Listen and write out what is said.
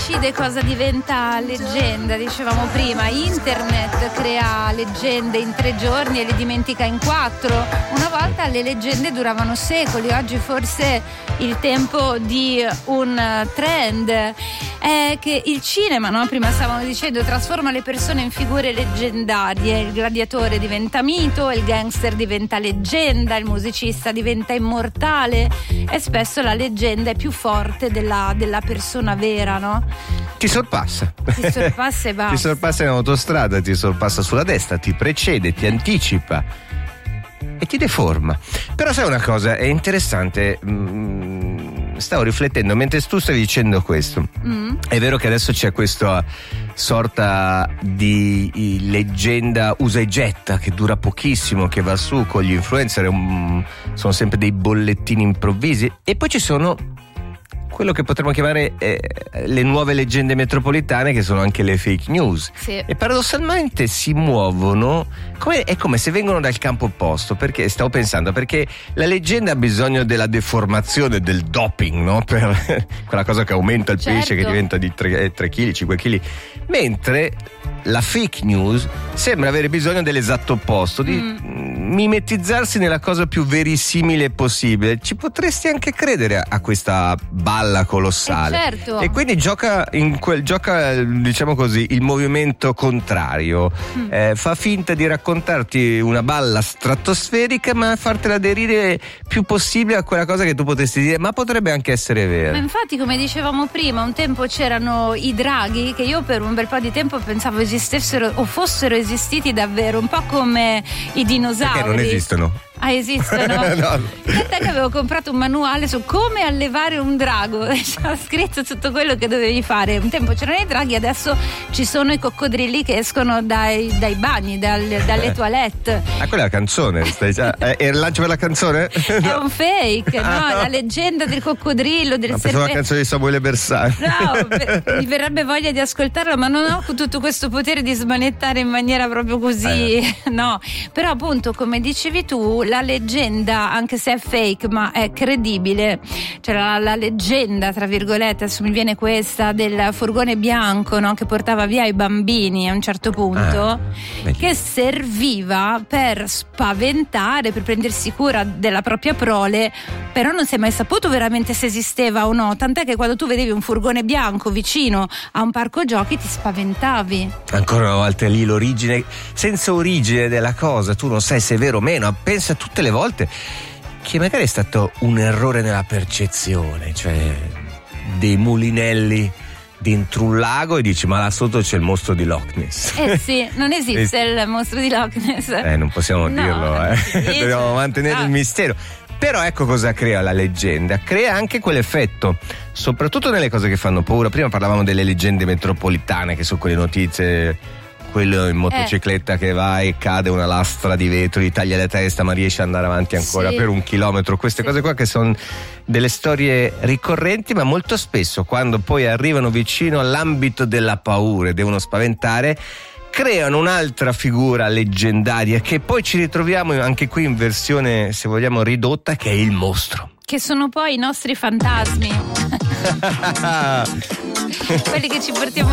decide cosa diventa leggenda, dicevamo prima. Internet crea leggende in 3 giorni e le dimentica in 4. Una volta le leggende duravano secoli, oggi forse il tempo di un trend è che il cinema, no? Prima stavamo dicendo, trasforma le persone in figure leggendarie. Il gladiatore diventa mito, il gangster diventa leggenda, il musicista diventa immortale e spesso la leggenda è più forte della persona vera, no? Ti sorpassa E basta. Ti sorpassa in autostrada, ti sorpassa sulla destra, ti precede, ti anticipa e ti deforma. Però sai una cosa, è interessante, stavo riflettendo mentre tu stavi dicendo questo. È vero che adesso c'è questa sorta di leggenda usa e getta che dura pochissimo, che va su con gli influencer, sono sempre dei bollettini improvvisi, e poi ci sono quello che potremmo chiamare le nuove leggende metropolitane, che sono anche le fake news. Sì. E paradossalmente si muovono è come se vengono dal campo opposto, perché stavo pensando, perché la leggenda ha bisogno della deformazione, del doping, no? Per quella cosa che aumenta il pesce, che diventa di 3 kg, 5 kg, mentre la fake news sembra avere bisogno dell'esatto opposto, di mimetizzarsi nella cosa più verisimile possibile. Ci potresti anche credere a questa balla colossale. Certo. E quindi gioca diciamo così, il movimento contrario. Fa finta di raccontarti una balla stratosferica, ma fartela aderire più possibile a quella cosa che tu potresti dire, ma potrebbe anche essere vera. Ma infatti, come dicevamo prima, un tempo c'erano i draghi, che io per un bel po' di tempo pensavo esistessero o fossero esistiti davvero, un po' come i dinosauri. Perché non esistono? Ah, esistono? No. Tant'è che avevo comprato un manuale su come allevare un drago e c'era scritto tutto quello che dovevi fare. Un tempo c'erano i draghi, adesso ci sono i coccodrilli che escono dai bagni, dalle toilette. Ah, quella è la canzone. È il lancio per la canzone? È un fake, no? La leggenda del coccodrillo, del serpente. Pensavo la canzone di Samuele Bersani. No, mi verrebbe voglia di ascoltarlo, ma non ho tutto questo potere di smanettare in maniera proprio così, no. Però appunto, come dicevi tu, la leggenda, anche se è fake ma è credibile, cioè la leggenda tra virgolette, adesso mi viene questa del furgone bianco, no? Che portava via i bambini a un certo punto, che serviva per spaventare, per prendersi cura della propria prole, però non si è mai saputo veramente se esisteva o no, tant'è che quando tu vedevi un furgone bianco vicino a un parco giochi ti spaventavi. Ancora una volta lì l'origine, senza origine della cosa, tu non sai se è vero o meno. Pensa tutte le volte che magari è stato un errore nella percezione, cioè dei mulinelli dentro un lago e dici, ma là sotto c'è il mostro di Loch Ness. Sì, non esiste il mostro di Loch Ness. Non possiamo dirlo, dobbiamo mantenere il mistero. Però ecco cosa crea la leggenda, crea anche quell'effetto, soprattutto nelle cose che fanno paura. Prima parlavamo delle leggende metropolitane, che sono quelle notizie, quello in motocicletta che va e cade una lastra di vetro, gli taglia la testa ma riesce ad andare avanti ancora per 1 chilometro. Queste cose qua che sono delle storie ricorrenti, ma molto spesso quando poi arrivano vicino all'ambito della paura e devono spaventare, creano un'altra figura leggendaria che poi ci ritroviamo anche qui in versione, se vogliamo, ridotta, che è il mostro. Che sono poi i nostri fantasmi. Quelli che ci portiamo